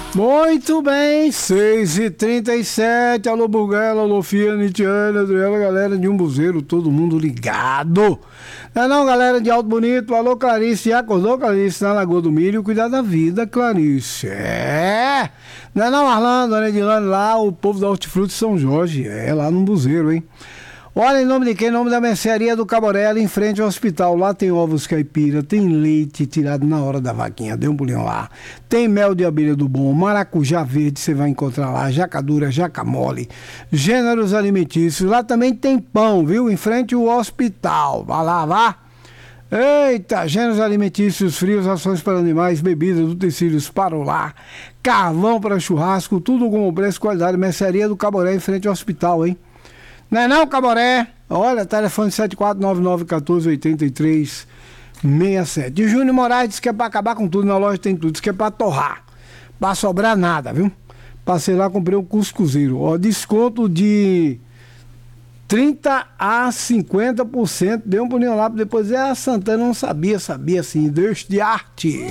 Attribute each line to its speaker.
Speaker 1: Muito bem, 6h37, alô Burguela, alô Fia, Nitiana, Adriana, galera de Umbuzeiro, todo mundo ligado. Não, galera de Alto Bonito, alô Clarice, acordou Clarice na Lagoa do Milho, cuidar da vida, Clarice, não, Arlando, Dona Edilane, lá o povo da Hortifruti São Jorge, lá no Umbuzeiro, hein. Olha, em nome de quem? Em nome da mercearia do Caboré, ali em frente ao hospital. Lá tem ovos caipira, tem leite tirado na hora da vaquinha, dê um pulinho lá. Tem mel de abelha do bom, maracujá verde, você vai encontrar lá, jacadura, jacamole, gêneros alimentícios. Lá também tem pão, viu? Em frente ao hospital. Vá lá, vá. Eita, gêneros alimentícios, frios, rações para animais, bebidas, utensílios para o lar, carvão para churrasco, tudo com preço e qualidade. Mercearia do Caboré, em frente ao hospital, hein? Não, Caboré? Olha, telefone 7499-1483-67. E Júnior Moraes disse que é pra acabar com tudo, na loja tem tudo, disse que é pra torrar, pra sobrar nada, viu? Passei lá, comprei um cuscuzeiro, desconto de 30% a 50%, deu um pulinho lá, depois a Santana não sabia assim, Deus de arte.